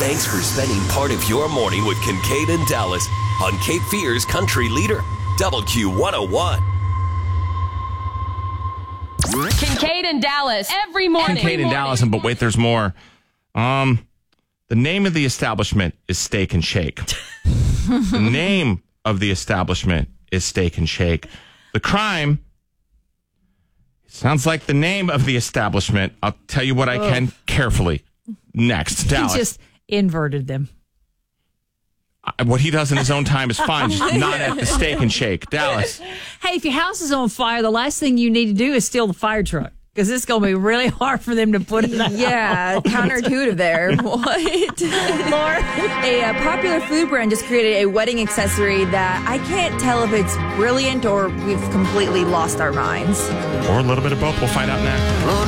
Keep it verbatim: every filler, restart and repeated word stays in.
Thanks for spending part of your morning with Kincaid and Dallas on Cape Fear's country leader, W Q one oh one. Kincaid and Dallas every morning. Kincaid and Dallas, but wait, there's more. Um, the name of the establishment is Steak and Shake. The name of the establishment is Steak and Shake. The crime sounds like the name of the establishment. I'll tell you what I Ugh. can carefully. Next, Dallas. He just inverted them. I, what he does in his own time is fine, just not at the Steak and Shake. Dallas. Hey, if your house is on fire, the last thing you need to do is steal the fire truck. Because it's going to be really hard for them to put it out. Yeah, counterintuitive there. What? Laura? A uh, popular food brand just created a wedding accessory that I can't tell if it's brilliant or we've completely lost our minds. Or a little bit of both. We'll find out next.